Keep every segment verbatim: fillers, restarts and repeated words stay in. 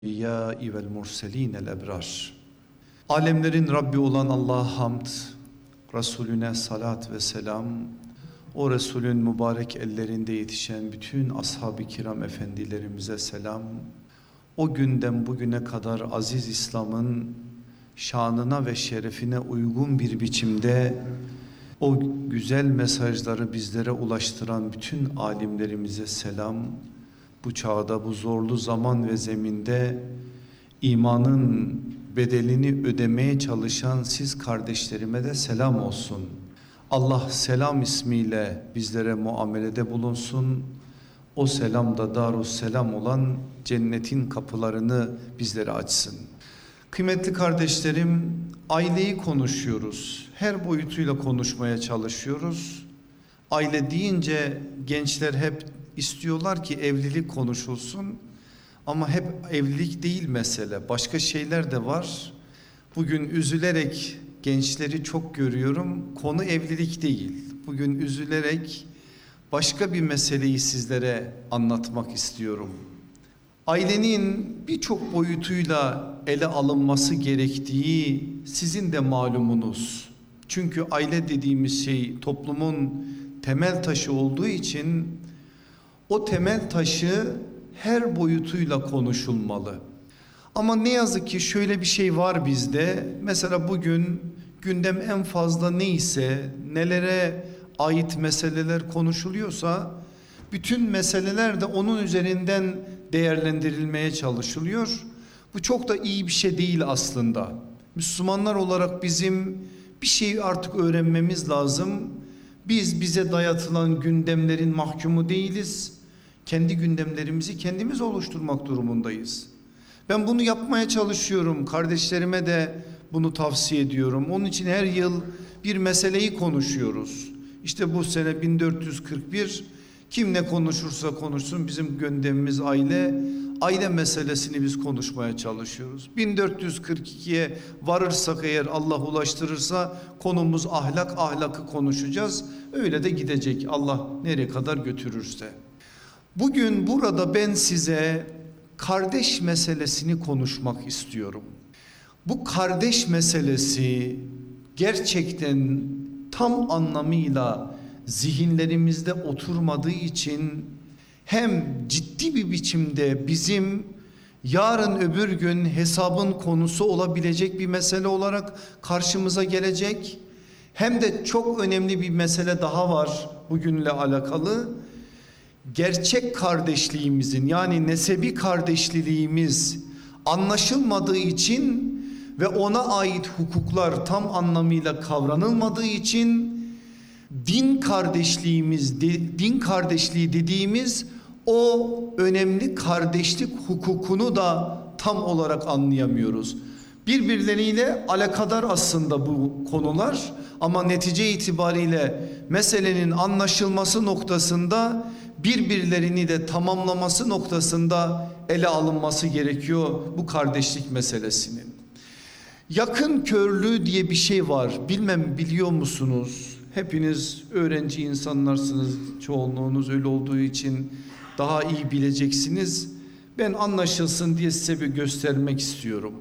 Ya vel murselinel ebrar. Alemlerin Rabbi olan Allah'a hamd, Resulüne salat ve selam, o Resulün mübarek ellerinde yetişen bütün ashab-ı kiram efendilerimize selam. O günden bugüne kadar aziz İslam'ın şanına ve şerefine uygun bir biçimde o güzel mesajları bizlere ulaştıran bütün alimlerimize selam. Bu çağda, bu zorlu zaman ve zeminde imanın bedelini ödemeye çalışan siz kardeşlerime de selam olsun. Allah selam ismiyle bizlere muamelede bulunsun. O selam da Darusselam olan cennetin kapılarını bizlere açsın. Kıymetli kardeşlerim, aileyi konuşuyoruz. Her boyutuyla konuşmaya çalışıyoruz. Aile deyince gençler hep istiyorlar ki evlilik konuşulsun. Ama hep evlilik değil mesele. Başka şeyler de var. Bugün üzülerek gençleri çok görüyorum. Konu evlilik değil. Bugün üzülerek başka bir meseleyi sizlere anlatmak istiyorum. Ailenin birçok boyutuyla ele alınması gerektiği sizin de malumunuz. Çünkü aile dediğimiz şey toplumun temel taşı olduğu için o temel taşı her boyutuyla konuşulmalı. Ama ne yazık ki şöyle bir şey var bizde. Mesela bugün gündem en fazla neyse, nelere ait meseleler konuşuluyorsa bütün meseleler de onun üzerinden değerlendirilmeye çalışılıyor. Bu çok da iyi bir şey değil aslında. Müslümanlar olarak bizim bir şeyi artık öğrenmemiz lazım. Biz bize dayatılan gündemlerin mahkumu değiliz. Kendi gündemlerimizi kendimiz oluşturmak durumundayız. Ben bunu yapmaya çalışıyorum. Kardeşlerime de bunu tavsiye ediyorum. Onun için her yıl bir meseleyi konuşuyoruz. İşte bu sene bin dört yüz kırk bir kim ne konuşursa konuşsun bizim gündemimiz aile. Aile meselesini biz konuşmaya çalışıyoruz. bin dört yüz kırk ikiye varırsak eğer Allah ulaştırırsa konumuz ahlak, ahlakı konuşacağız. Öyle de gidecek Allah nereye kadar götürürse. Bugün burada ben size kardeş meselesini konuşmak istiyorum. Bu kardeş meselesi gerçekten tam anlamıyla zihinlerimizde oturmadığı için hem ciddi bir biçimde bizim yarın öbür gün hesabın konusu olabilecek bir mesele olarak karşımıza gelecek, hem de çok önemli bir mesele daha var bugünle alakalı. Gerçek kardeşliğimizin, yani nesebi kardeşliğimiz anlaşılmadığı için ve ona ait hukuklar tam anlamıyla kavranılmadığı için din kardeşliğimiz, din kardeşliği dediğimiz o önemli kardeşlik hukukunu da tam olarak anlayamıyoruz. Birbirleriyle alakadar aslında bu konular ama netice itibariyle meselenin anlaşılması noktasında birbirlerini de tamamlaması noktasında ele alınması gerekiyor bu kardeşlik meselesinin. Yakın körlüğü diye bir şey var. Bilmem biliyor musunuz? Hepiniz öğrenci insanlarsınız. Çoğunluğunuz öyle olduğu için daha iyi bileceksiniz. Ben anlaşılsın diye size bir göstermek istiyorum.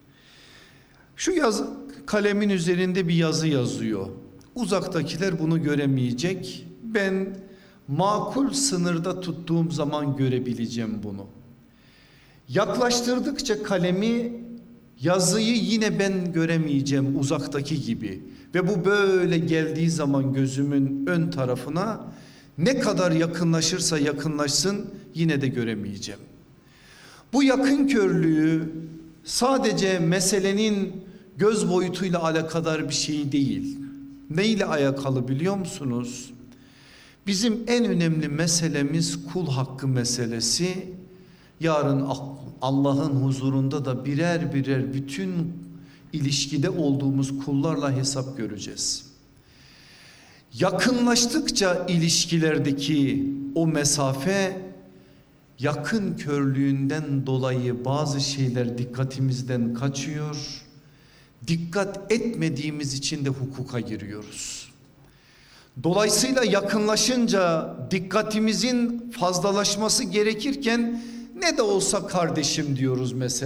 Şu yaz, kalemin üzerinde bir yazı yazıyor. Uzaktakiler bunu göremeyecek. Ben makul sınırda tuttuğum zaman görebileceğim bunu. Yaklaştırdıkça kalemi, yazıyı yine ben göremeyeceğim uzaktaki gibi. Ve bu böyle geldiği zaman gözümün ön tarafına ne kadar yakınlaşırsa yakınlaşsın yine de göremeyeceğim. Bu yakın körlüğü sadece meselenin göz boyutuyla alakadar bir şey değil. Ne ile alakalı biliyor musunuz? Bizim en önemli meselemiz kul hakkı meselesi. Yarın Allah'ın huzurunda da birer birer bütün ilişkide olduğumuz kullarla hesap göreceğiz. Yakınlaştıkça ilişkilerdeki o mesafe yakın körlüğünden dolayı bazı şeyler dikkatimizden kaçıyor. Dikkat etmediğimiz için de hukuka giriyoruz. Dolayısıyla yakınlaşınca dikkatimizin fazlalaşması gerekirken Ne de olsa kardeşim diyoruz mesela.